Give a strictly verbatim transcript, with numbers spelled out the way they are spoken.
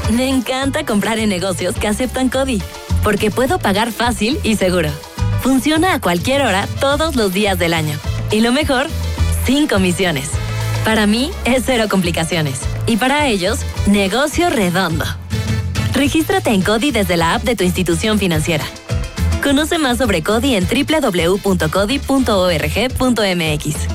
Me encanta comprar en negocios que aceptan CODI, porque puedo pagar fácil y seguro. Funciona a cualquier hora, todos los días del año. Y lo mejor, sin comisiones. Para mí, es cero complicaciones. Y para ellos, negocio redondo. Regístrate en CODI desde la app de tu institución financiera. Conoce más sobre CODI en doble u doble u doble u punto codi punto org punto m x.